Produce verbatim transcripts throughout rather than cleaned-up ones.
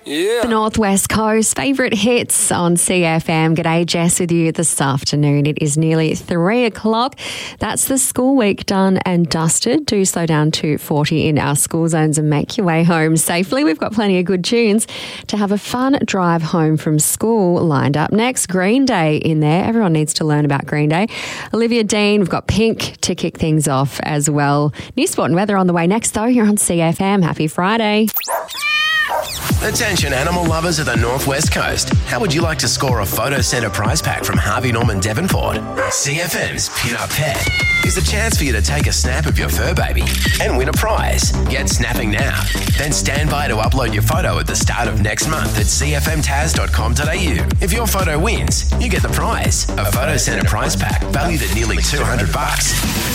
Yeah. The Northwest Coast, favourite hits on C F M. G'day, Jess with you this afternoon. It is nearly three o'clock. That's the school week done and dusted. Do slow down to forty in our school zones and make your way home safely. We've got plenty of good tunes to have a fun drive home from school lined up. Next, Green Day in there. Everyone needs to learn about Green Day. Olivia Dean, we've got Pink to kick things off as well. New sport and weather on the way next, though. You're on C F M. Happy Friday. Attention animal lovers of the Northwest Coast. How would you like to score a Photo Centre prize pack from Harvey Norman Devonport? C F M's Pin Up Pet is a chance for you to take a snap of your fur baby and win a prize. Get snapping now. Then stand by to upload your photo at the start of next month at c f m taz dot com dot a u. If your photo wins, you get the prize. A Photo Centre prize pack valued at nearly two hundred bucks.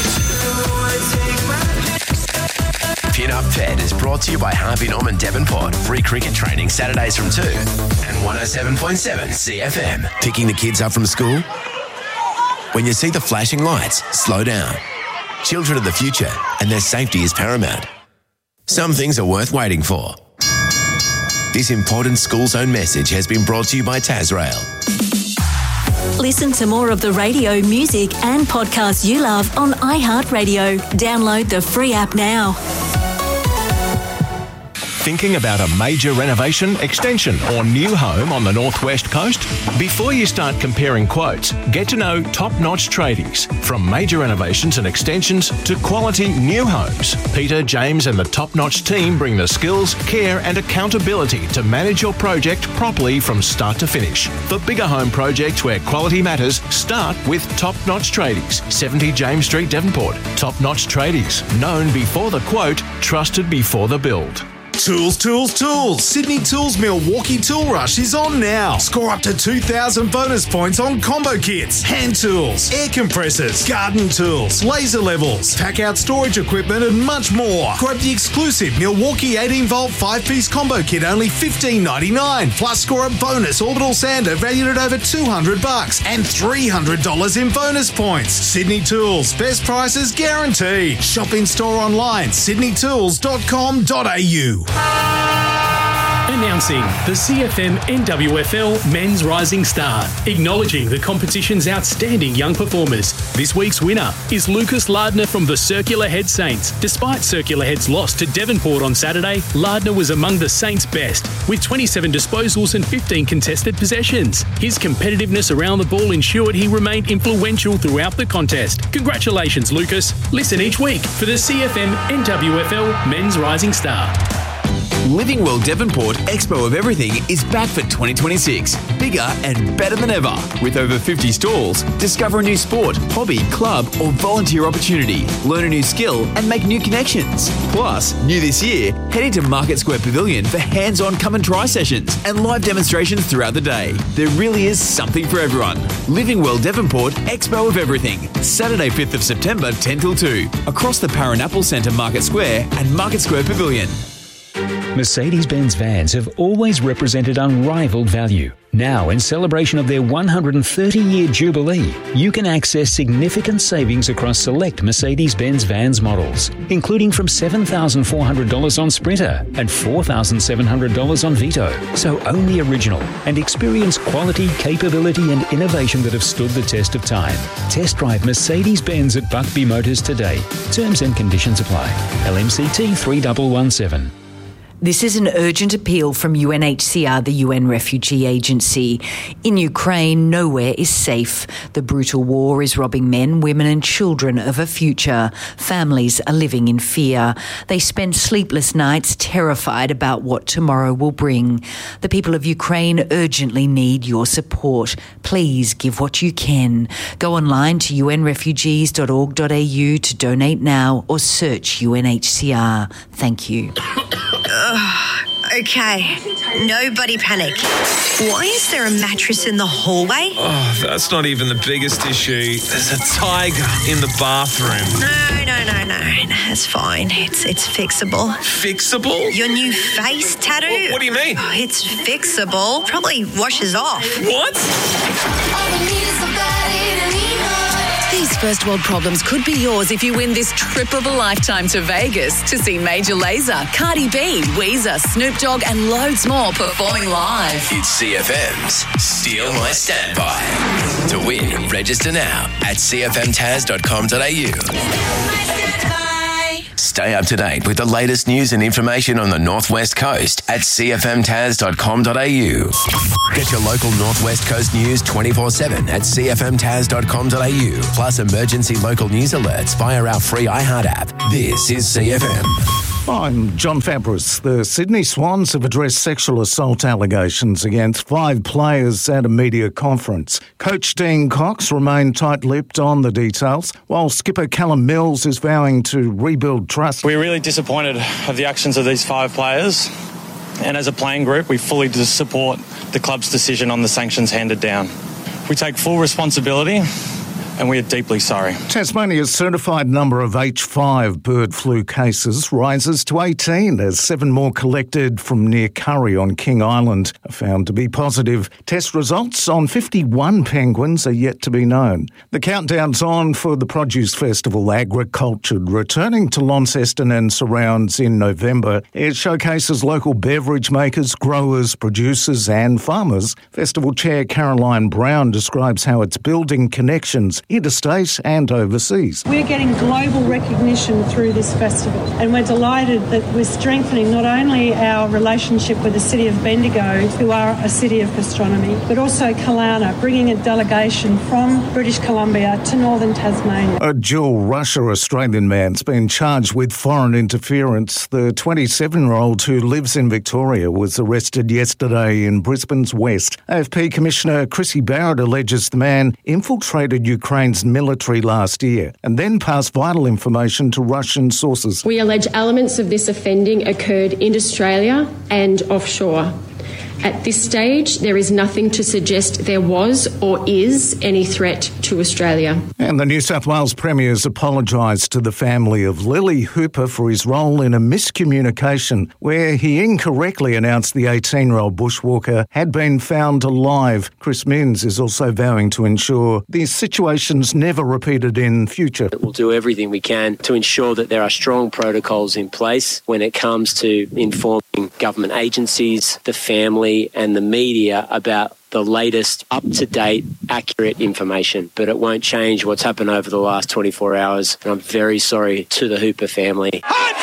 Pin Up Pet is brought to you by Harvey Norman Devonport. Free cricket training Saturdays from two and one oh seven point seven C F M. Picking the kids up from school? When you see the flashing lights, slow down. Children are the future and their safety is paramount. Some things are worth waiting for. This important school zone message has been brought to you by Tasrail. Listen to more of the radio, music and podcasts you love on iHeartRadio. Download the free app now. Thinking about a major renovation, extension or new home on the Northwest Coast? Before you start comparing quotes, get to know Top Notch Tradies. From major renovations and extensions to quality new homes, Peter, James and the Top Notch team bring the skills, care and accountability to manage your project properly from start to finish. For bigger home projects where quality matters, start with Top Notch Tradies, seventy James Street, Devonport. Top Notch Tradies, known before the quote, trusted before the build. Tools, tools, tools. Sydney Tools Milwaukee Tool Rush is on now. Score up to two thousand bonus points on combo kits, hand tools, air compressors, garden tools, laser levels, pack-out storage equipment and much more. Grab the exclusive Milwaukee eighteen volt five piece combo kit, only fifteen ninety-nine. Plus score a bonus orbital sander valued at over two hundred bucks and three hundred dollars in bonus points. Sydney Tools, best prices guaranteed. Shop in store online, sydney tools dot com dot a u. Announcing the C F M N W F L Men's Rising Star, acknowledging the competition's outstanding young performers. This week's winner is Lucas Lardner from the Circular Head Saints. Despite Circular Head's loss to Devonport on Saturday, Lardner was among the Saints' best, with twenty-seven disposals and fifteen contested possessions. His competitiveness around the ball ensured he remained influential throughout the contest. Congratulations, Lucas. Listen each week for the C F M N W F L Men's Rising Star. Living Well Devonport Expo of Everything is back for twenty twenty-six. Bigger and better than ever. With over fifty stalls, discover a new sport, hobby, club or volunteer opportunity. Learn a new skill and make new connections. Plus, new this year, head into Market Square Pavilion for hands-on come and try sessions and live demonstrations throughout the day. There really is something for everyone. Living Well Devonport Expo of Everything. Saturday fifth of September, ten till two. Across the Paranapple Centre Market Square and Market Square Pavilion. Mercedes-Benz vans have always represented unrivaled value. Now, in celebration of their one hundred thirty year jubilee, you can access significant savings across select Mercedes-Benz vans models, including from seven thousand four hundred dollars on Sprinter and four thousand seven hundred dollars on Vito. So own the original and experience quality, capability and innovation that have stood the test of time. Test drive Mercedes-Benz at Buckby Motors today. Terms and conditions apply. L M C T three one one seven. This is an urgent appeal from U N H C R, the U N Refugee Agency. In Ukraine, nowhere is safe. The brutal war is robbing men, women and children of a future. Families are living in fear. They spend sleepless nights terrified about what tomorrow will bring. The people of Ukraine urgently need your support. Please give what you can. Go online to u n refugees dot org dot a u to donate now or search U N H C R. Thank you. Okay, nobody panic. Why is there a mattress in the hallway? Oh, that's not even the biggest issue. There's a tiger in the bathroom. No, no, no, no. It's fine. It's it's fixable. Fixable? Your new face tattoo? What, what do you mean? Oh, it's fixable. Probably washes off. What? The these first world problems could be yours if you win this trip of a lifetime to Vegas to see Major Lazer, Cardi B, Weezer, Snoop Dogg and loads more performing live. It's C F M's Steal My Standby. To win, register now at c f m taz dot com dot a u. Stay up to date with the latest news and information on the Northwest Coast at c f m taz dot com dot a u. Get your local Northwest Coast news twenty-four seven at c f m taz dot com dot a u, plus emergency local news alerts via our free iHeart app. This is C F M. I'm John Fabris. The Sydney Swans have addressed sexual assault allegations against five players at a media conference. Coach Dean Cox remained tight-lipped on the details, while skipper Callum Mills is vowing to rebuild trust. We're really disappointed of the actions of these five players, and as a playing group, we fully support the club's decision on the sanctions handed down. We take full responsibility, and we are deeply sorry. Tasmania's certified number of H five bird flu cases rises to eighteen as seven more collected from near Curry on King Island are found to be positive. Test results on fifty-one penguins are yet to be known. The countdown's on for the Produce Festival Agricultured, returning to Launceston and surrounds in November. It showcases local beverage makers, growers, producers and farmers. Festival Chair Caroline Brown describes how it's building connections interstate and overseas. We're getting global recognition through this festival, and we're delighted that we're strengthening not only our relationship with the City of Bendigo, who are a city of gastronomy, but also Kalana, bringing a delegation from British Columbia to northern Tasmania. A dual Russia-Australian man's been charged with foreign interference. The twenty-seven-year-old who lives in Victoria was arrested yesterday in Brisbane's west. A F P Commissioner Chrissy Barrett alleges the man infiltrated Ukraine's military last year and then passed vital information to Russian sources. We allege elements of this offending occurred in Australia and offshore. At this stage, there is nothing to suggest there was or is any threat to Australia. And the New South Wales Premier's apologised to the family of Lily Hooper for his role in a miscommunication where he incorrectly announced the eighteen-year-old bushwalker had been found alive. Chris Minns is also vowing to ensure these situations never repeated in future. We'll do everything we can to ensure that there are strong protocols in place when it comes to informing government agencies, the family and the media about the latest up-to-date, accurate information. But it won't change what's happened over the last twenty-four hours. And I'm very sorry to the Hooper family.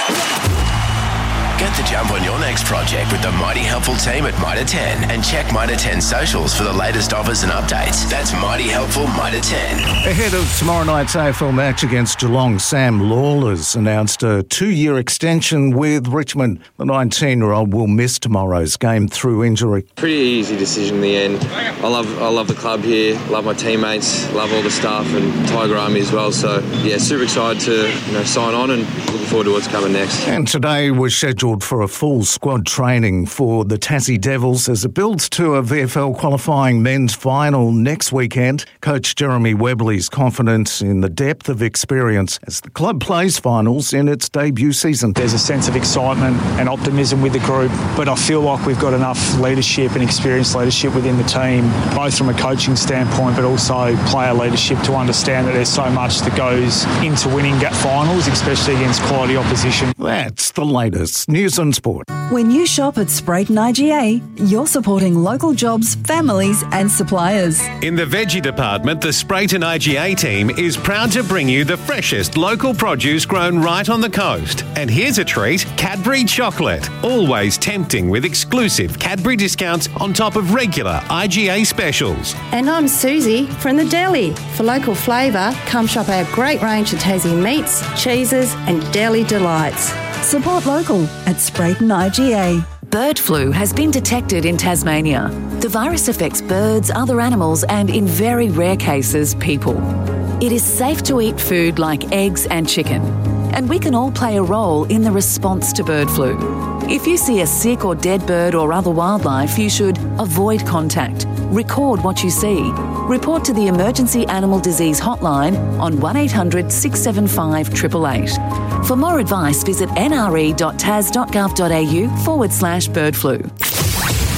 Get the jump on your next project with the Mighty Helpful team at Mitre ten and check Mitre ten socials for the latest offers and updates. That's Mighty Helpful Mitre ten. Ahead of tomorrow night's A F L match against Geelong, Sam Lawler's announced a two-year extension with Richmond. The nineteen-year-old will miss tomorrow's game through injury. Pretty easy decision in the end. I love I love the club here, love my teammates, love all the staff and Tiger Army as well. So, yeah, super excited to you know sign on and looking forward to what's coming next. And today was scheduled for a full squad training for the Tassie Devils as it builds to a V F L qualifying men's final next weekend. Coach Jeremy Webley's confident in the depth of experience as the club plays finals in its debut season. There's a sense of excitement and optimism with the group, but I feel like we've got enough leadership and experienced leadership within the team, both from a coaching standpoint but also player leadership, to understand that there's so much that goes into winning gap finals, especially against quality opposition. That's the latest news and sport. When you shop at Sprayton I G A, you're supporting local jobs, families and suppliers. In the veggie department, the Sprayton I G A team is proud to bring you the freshest local produce grown right on the coast. And here's a treat, Cadbury chocolate. Always tempting with exclusive Cadbury discounts on top of regular I G A specials. And I'm Susie from the deli. For local flavour, come shop our great range of Tassie meats, cheeses and deli delights. Support local at Sprayton I G A. Bird flu has been detected in Tasmania. The virus affects birds, other animals and, in very rare cases, people. It is safe to eat food like eggs and chicken, and we can all play a role in the response to bird flu. If you see a sick or dead bird or other wildlife, you should avoid contact, record what you see, report to the Emergency Animal Disease Hotline on one eight hundred six seven five eight eight eight. For more advice, visit nre.tas.gov.au forward slash bird flu. Are you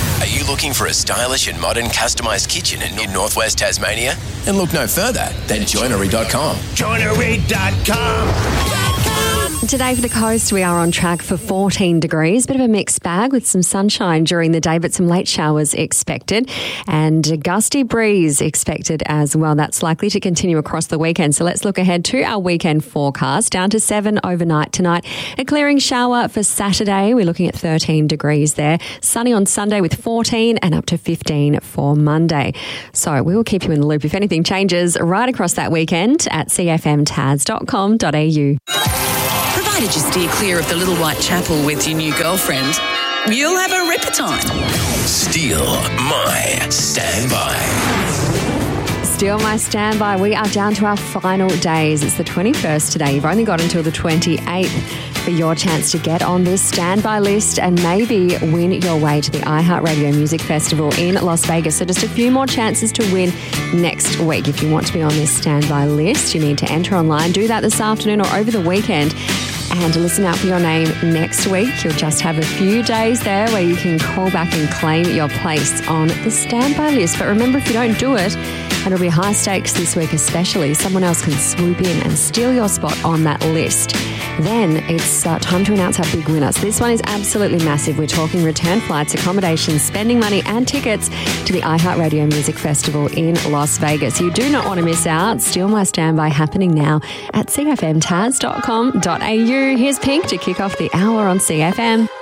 you looking for a stylish and modern customised kitchen in, in northwest Tasmania? And look no further than joinery dot com. joinery dot com. Today for the coast, we are on track for fourteen degrees. Bit of a mixed bag with some sunshine during the day, but some late showers expected. And a gusty breeze expected as well. That's likely to continue across the weekend. So let's look ahead to our weekend forecast. Down to seven overnight tonight. A clearing shower for Saturday. We're looking at thirteen degrees there. Sunny on Sunday with fourteen and up to fifteen for Monday. So we will keep you in the loop if anything changes right across that weekend at c f m tas dot com dot a u. Provided you steer clear of the Little White Chapel with your new girlfriend, you'll have a ripper time. Steal my standby. Still my standby. We are down to our final days. It's the twenty-first today. You've only got until the twenty-eighth for your chance to get on this standby list and maybe win your way to the iHeartRadio Music Festival in Las Vegas. So just a few more chances to win next week. If you want to be on this standby list, you need to enter online. Do that this afternoon or over the weekend. And listen out for your name next week. You'll just have a few days there where you can call back and claim your place on the standby list. But remember, if you don't do it, and it'll be high stakes this week especially, someone else can swoop in and steal your spot on that list. Then it's uh, time to announce our big winners. This one is absolutely massive. We're talking return flights, accommodations, spending money and tickets to the iHeartRadio Music Festival in Las Vegas. You do not want to miss out. Steal my standby happening now at c f m tas dot com dot a u. Here's Pink to kick off the hour on C F M.